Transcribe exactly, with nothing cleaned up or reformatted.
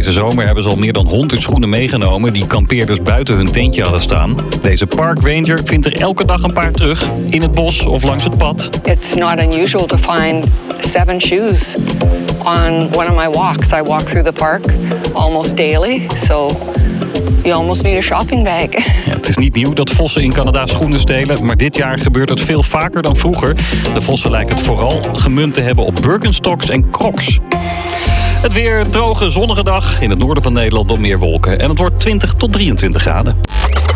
Deze zomer hebben ze al meer dan honderd schoenen meegenomen die kampeerders buiten hun tentje hadden staan. Deze park ranger vindt er elke dag een paar terug, in het bos of langs het pad. It's not unusual to find seven shoes on one of my walks. I walk through the park almost daily, so you almost need a shopping bag. Ja, het is niet nieuw dat vossen in Canada schoenen stelen, maar dit jaar gebeurt het veel vaker dan vroeger. De vossen lijken het vooral gemunt te hebben op Birkenstocks en Crocs. Het weer, droge, zonnige dag. In het noorden van Nederland nog meer wolken. En het wordt twintig tot drieëntwintig graden.